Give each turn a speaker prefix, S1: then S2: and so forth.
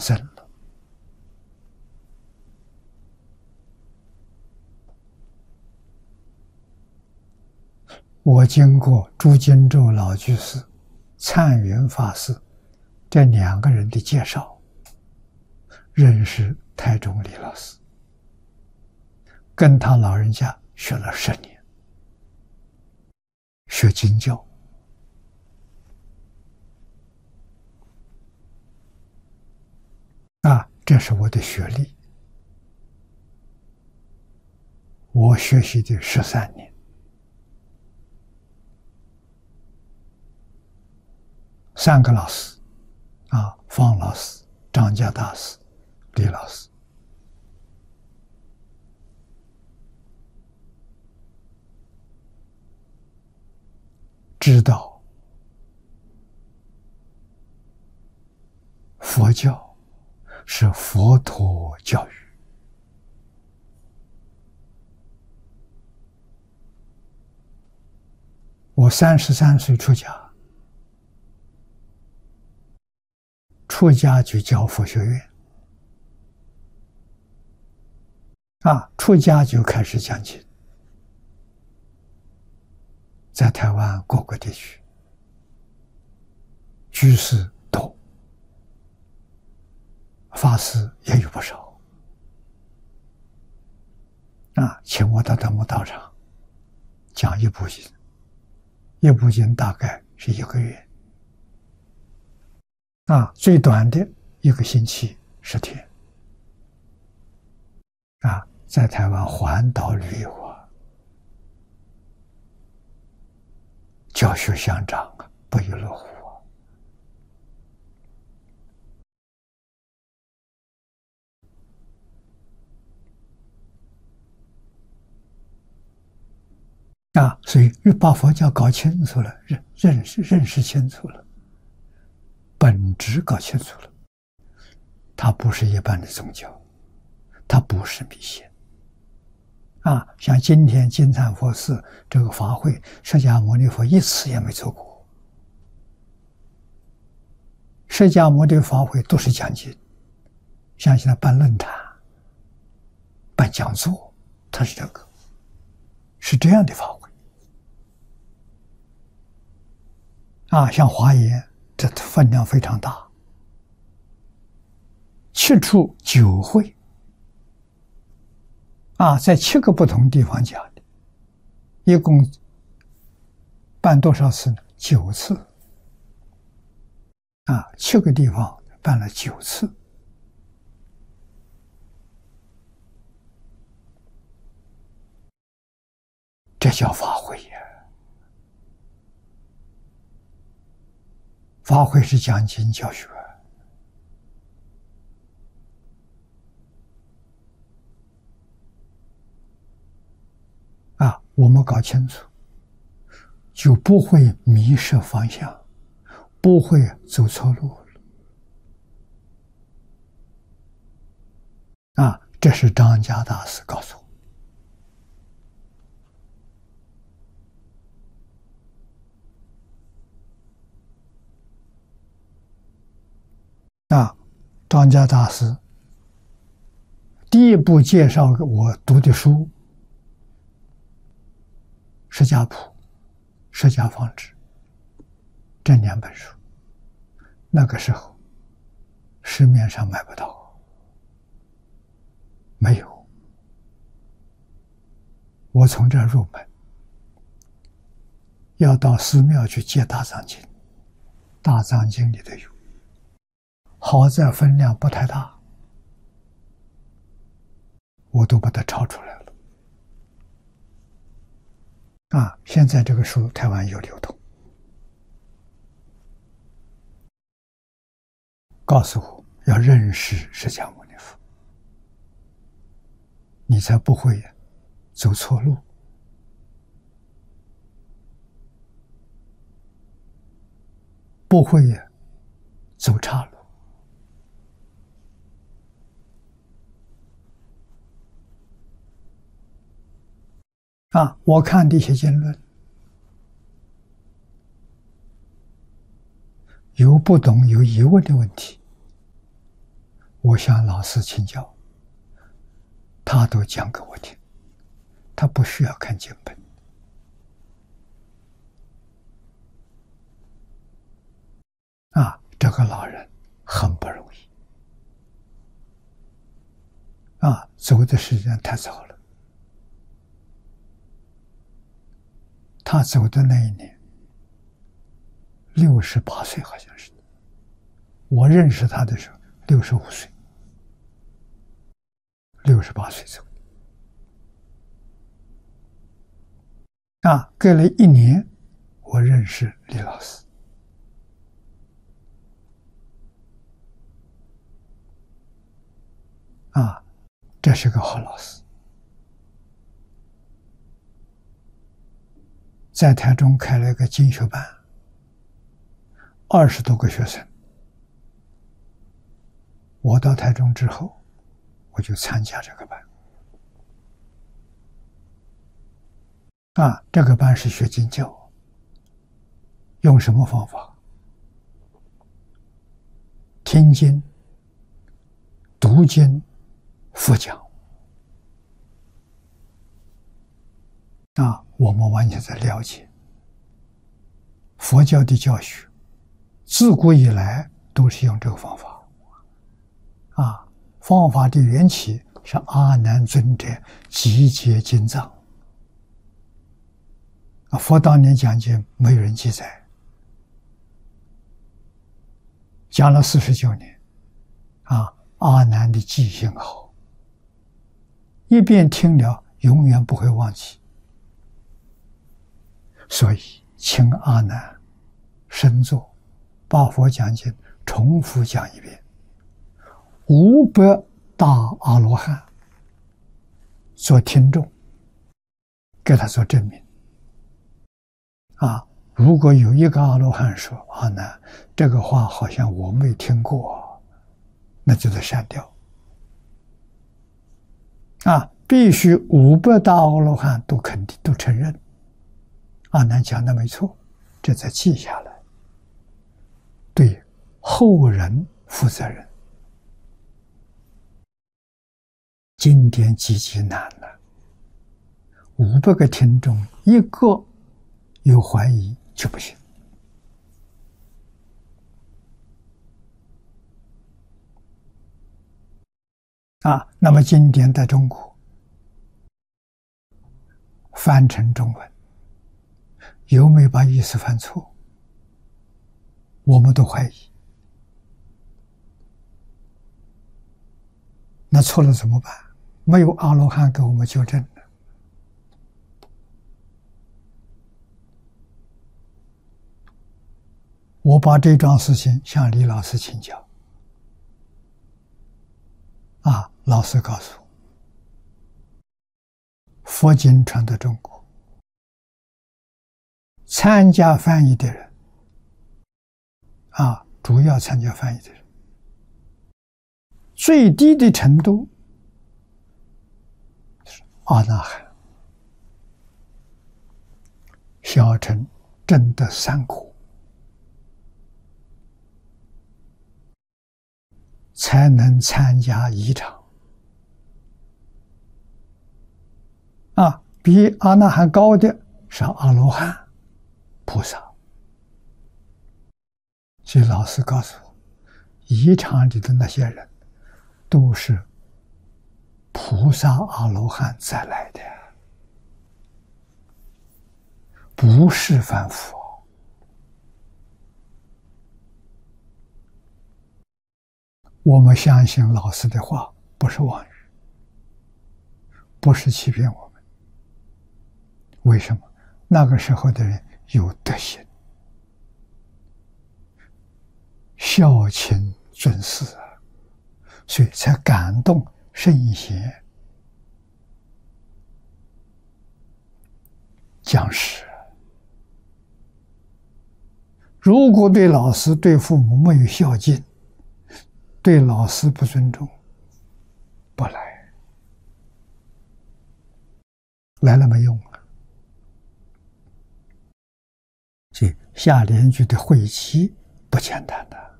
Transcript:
S1: 生了。我经过朱金洲老居士、灿云法师这2个人的介绍，认识台中李老师，跟他老人家学了10年，学经教。这是我的学历，我学习的13年。3个老师，方老师、张家大师、李老师。知道佛教是佛陀教育。我33岁出家，出家就教佛学院，出家就开始讲经，在台湾各个地区，居士多，法师也有不少。请我到他们道场讲一部经，一部经大概是1个月，最短的1个星期10天，在台湾环岛旅游教学相长，不亦乐乎所以把佛教搞清楚了，认识清楚了，本质搞清楚了，它不是一般的宗教，它不是迷信。像今天金蝉佛寺这个法会，释迦牟尼佛一次也没做过。释迦牟尼法会都是讲经，像现在办论坛、办讲座，它是是这样的法会。像华严，这分量非常大，7处9会，在7个不同地方讲的，一共办多少次呢？9次。7个地方办了9次。这叫法会呀！法会是讲经教学。我们搞清楚，就不会迷失方向，不会走错路了。这是张家大师告诉我。张家大师第一部介绍我读的书，释迦谱、释迦方志这2本书，那个时候市面上买不到，没有。我从这儿入门，要到寺庙去借大藏经，大藏经里头有，好在分量不太大，我都把它抄出来了。现在这个书台湾有流通，告诉我要认识释迦牟尼佛，你才不会走错路，不会走岔路。我看这些经论，有不懂、有疑问的问题， 我向老师请教，他都讲给我听，他不需要看经本。这个老人很不容易走的时间太早了。他走的那一年68岁，好像是。我认识他的时候65岁，68岁走的。隔了1年，我认识李老师。这是个好老师，在台中开了一个精学班，20多个学生。我到台中之后，我就参加这个班。这个班是学经教，用什么方法？听经、读经、复讲。我们完全在了解佛教的教学，自古以来都是用这个方法。方法的缘起是阿难尊者集结经藏。佛当年讲经没有人记载，讲了49年。阿难的记性好，一遍听了永远不会忘记，所以请阿难深坐，把佛讲经重复讲一遍。500大阿罗汉做听众，给他做证明。如果有一个阿罗汉说阿难这个话好像我没听过，那就得删掉。必须500大阿罗汉都肯定都承认阿难讲的没错，这才记下来，对后人负责任。经典极其难了，500个听众一个有怀疑就不行。那么经典在中国翻成中文，有没有把意思翻错？我们都怀疑。那错了怎么办？没有阿罗汉给我们纠正的。我把这桩事情向李老师请教。老师告诉我，佛经传到中国，参加翻译的人，主要参加翻译的人，最低的程度是阿那含、小乘证得3果，才能参加仪场。比阿那含高的是阿罗汉、菩萨。所以老师告诉我，仪场里的那些人都是菩萨、阿罗汉再来的，不是凡夫。我们相信老师的话，不是妄语，不是欺骗我们。为什么？那个时候的人有德行，孝亲尊师，所以才感动圣贤讲师。如果对老师、对父母没有孝敬，对老师不尊重，不来，来了没用。所以下联句的会期不简单的。